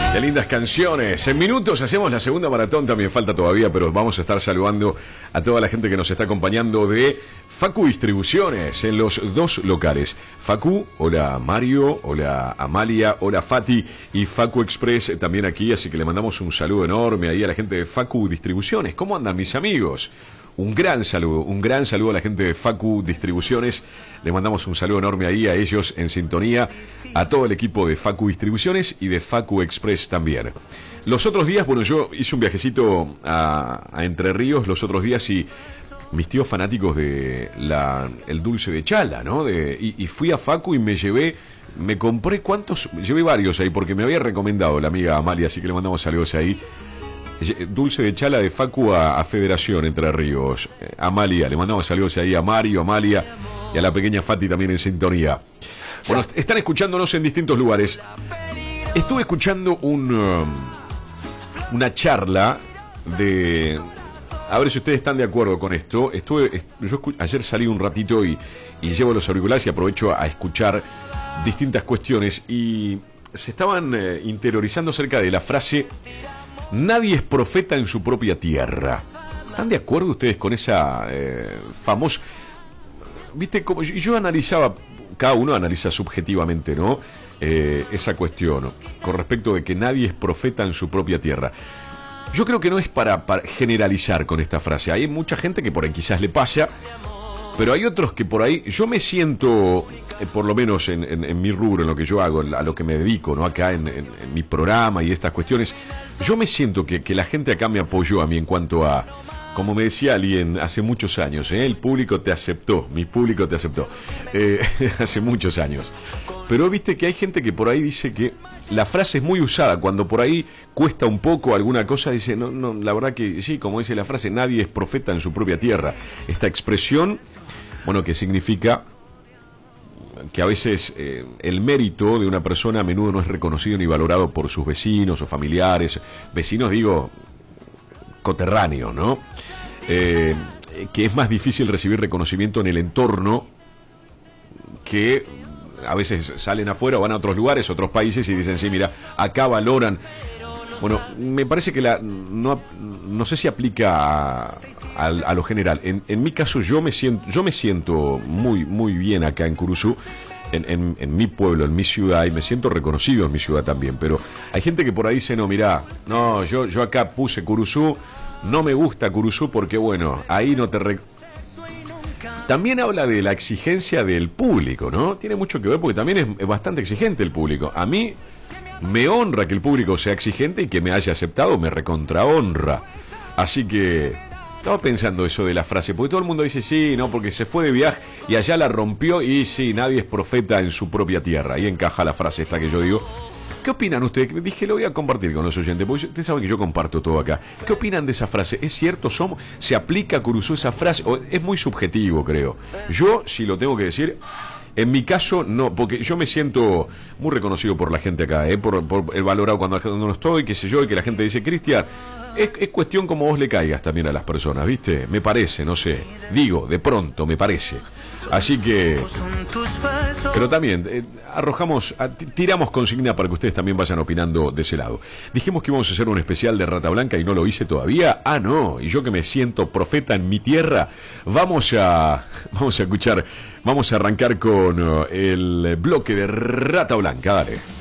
Qué lindas canciones. En minutos hacemos la segunda maratón, también falta todavía, pero vamos a estar saludando a toda la gente que nos está acompañando de Facu Distribuciones en los dos locales. Facu, hola Mario, hola Amalia, hola Fati y Facu Express también aquí, así que le mandamos un saludo enorme ahí a la gente de Facu Distribuciones. ¿Cómo andan mis amigos? Un gran saludo a la gente de Facu Distribuciones. Le mandamos un saludo enorme ahí a ellos en sintonía, a todo el equipo de Facu Distribuciones y de Facu Express también. Los otros días, bueno, yo hice un viajecito a Entre Ríos los otros días y mis tíos fanáticos de el dulce de chala, ¿no? Y fui a Facu y me compré llevé varios ahí porque me había recomendado la amiga Amalia, así que le mandamos saludos ahí. Dulce de chala de Facu a Federación Entre Ríos. Amalia, le mandamos saludos ahí a Mario, Amalia y a la pequeña Fati también en sintonía. Bueno, están escuchándonos en distintos lugares. Estuve escuchando una charla de... A ver si ustedes están de acuerdo con esto. Ayer salí un ratito y llevo los auriculares y aprovecho a escuchar distintas cuestiones y se estaban interiorizando acerca de la frase: nadie es profeta en su propia tierra. ¿Están de acuerdo ustedes con esa famosa... Viste, como yo analizaba, cada uno analiza subjetivamente, ¿no? Esa cuestión con respecto de que nadie es profeta en su propia tierra. Yo creo que no es para generalizar con esta frase. Hay mucha gente que por ahí quizás le pasa, pero hay otros que por ahí... Yo me siento, por lo menos en mi rubro, en lo que yo hago, a lo que me dedico, ¿no? Acá en mi programa y estas cuestiones, yo me siento que la gente acá me apoyó a mí en cuanto a... Como me decía alguien hace muchos años, el público te aceptó, mi público te aceptó, hace muchos años. Pero viste que hay gente que por ahí dice que la frase es muy usada, cuando por ahí cuesta un poco alguna cosa, dice, no, la verdad que sí, como dice la frase, nadie es profeta en su propia tierra. Esta expresión, bueno, que significa que a veces el mérito de una persona a menudo no es reconocido ni valorado por sus vecinos o familiares, vecinos digo... coterráneo, ¿no? Que es más difícil recibir reconocimiento en el entorno, que a veces salen afuera o van a otros lugares, otros países y dicen, sí, mira, acá valoran. Bueno, me parece que no sé si aplica a lo general. En mi caso yo me siento muy, muy bien acá en Curuzú, en mi pueblo, en mi ciudad, y me siento reconocido en mi ciudad también, pero hay gente que por ahí dice, no, mirá, no, yo acá puse Curuzú, no me gusta Curuzú porque bueno, ahí no te... También habla de la exigencia del público, ¿no? Tiene mucho que ver porque también es bastante exigente el público. A mí me honra que el público sea exigente y que me haya aceptado, me recontrahonra. Así que... Estaba pensando eso de la frase, porque todo el mundo dice sí, no, porque se fue de viaje y allá la rompió y sí, nadie es profeta en su propia tierra. Ahí encaja la frase esta que yo digo. ¿Qué opinan ustedes? Dije, lo voy a compartir con los oyentes, porque ustedes saben que yo comparto todo acá. ¿Qué opinan de esa frase? ¿Es cierto? ¿Se aplica a Curuzú esa frase? ¿O es muy subjetivo, creo? Yo, si lo tengo que decir... En mi caso, no, porque yo me siento muy reconocido por la gente acá, por el valorado cuando no estoy, qué sé yo, y que la gente dice, Cristian, es cuestión como vos le caigas también a las personas, ¿viste? Me parece, no sé, digo, de pronto, me parece. Así que... Pero también, tiramos consigna para que ustedes también vayan opinando de ese lado. Dijimos que íbamos a hacer un especial de Rata Blanca y no lo hice todavía. Ah, no, y yo que me siento profeta en mi tierra, vamos a escuchar, vamos a arrancar con el bloque de Rata Blanca, dale.